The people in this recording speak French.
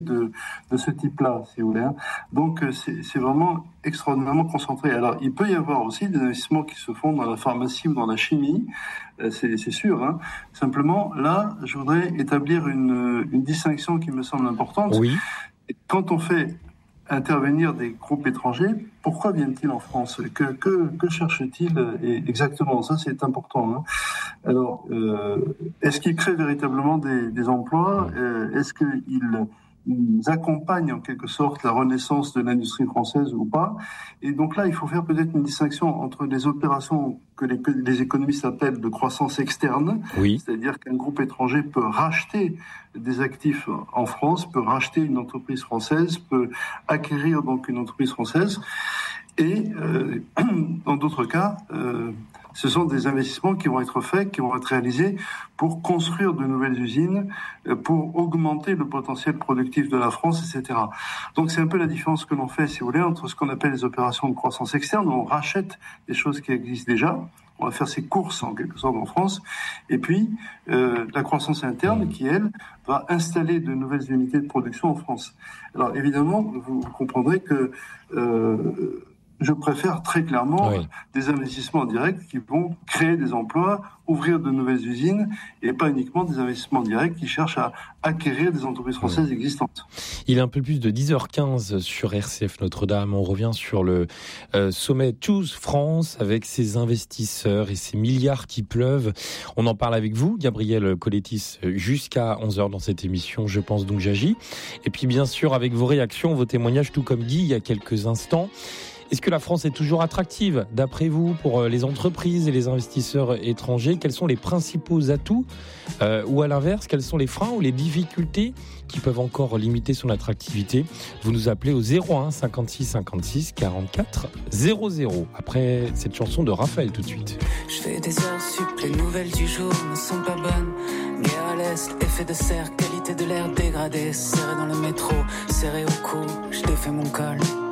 de ce type-là, si vous voulez. Donc, c'est vraiment extraordinairement concentré. Alors, il peut y avoir aussi des investissements qui se font dans la pharmacie ou dans la chimie, c'est sûr. Simplement, là, je voudrais établir une distinction qui me semble importante. Oui. Quand on fait intervenir des groupes étrangers, pourquoi viennent-ils en France ? Que cherchent-ils exactement ? Ça, c'est important. Alors, est-ce qu'ils créent véritablement des emplois ? Est-ce qu'ils accompagnent en quelque sorte la renaissance de l'industrie française ou pas ? Et donc là, il faut faire peut-être une distinction entre des opérations que les économistes appellent de croissance externe, oui. C'est-à-dire qu'un groupe étranger peut racheter des actifs en France, peut racheter une entreprise française, peut acquérir donc une entreprise française. Et dans d'autres cas, ce sont des investissements qui vont être faits, qui vont être réalisés pour construire de nouvelles usines, pour augmenter le potentiel productif de la France, etc. Donc c'est un peu la différence que l'on fait, si vous voulez, entre ce qu'on appelle les opérations de croissance externe, où on rachète des choses qui existent déjà, on va faire ses courses en quelque sorte en France, et puis la croissance interne qui, elle, va installer de nouvelles unités de production en France. Alors évidemment, vous comprendrez que je préfère très clairement des investissements directs qui vont créer des emplois, ouvrir de nouvelles usines, et pas uniquement des investissements directs qui cherchent à acquérir des entreprises françaises existantes. Il est un peu plus de 10h15 sur RCF Notre-Dame. On revient sur le sommet Choose France avec ses investisseurs et ses milliards qui pleuvent. On en parle avec vous, Gabriel Collettis, jusqu'à 11h dans cette émission Je pense donc j'agis. Et puis bien sûr avec vos réactions, vos témoignages, tout comme Guy il y a quelques instants. Est-ce que la France est toujours attractive, d'après vous, pour les entreprises et les investisseurs étrangers ? Quels sont les principaux atouts ? Ou à l'inverse, quels sont les freins ou les difficultés qui peuvent encore limiter son attractivité ? Vous nous appelez au 01 56 56 44 00. Après cette chanson de Raphaël, tout de suite. Je fais des heures sup, les nouvelles du jour ne sont pas bonnes. Guerre à l'est, effet de serre, qualité de l'air dégradée. Serré dans le métro, serré au cou, je défais mon col.